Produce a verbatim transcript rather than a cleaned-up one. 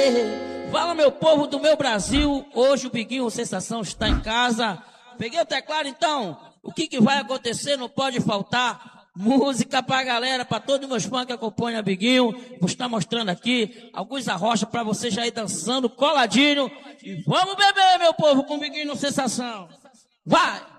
Fala, meu povo do meu Brasil, hoje o Biguinho Sensação está em casa. Peguei o teclado, então, o que, que vai acontecer? Não pode faltar música pra galera, pra todos os meus fãs que acompanham a Biguinho. Vou estar mostrando aqui alguns arrochas pra você já ir dançando coladinho. E vamos beber, meu povo, com o Biguinho Sensação. Vai!